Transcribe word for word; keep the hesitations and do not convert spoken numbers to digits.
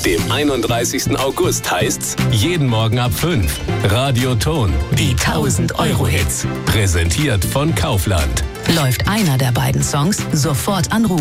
dem einunddreißigsten August heißt's, jeden Morgen ab fünf. Radioton, die tausend Euro Hits. Präsentiert von Kaufland. Läuft einer der beiden Songs, sofort anrufen.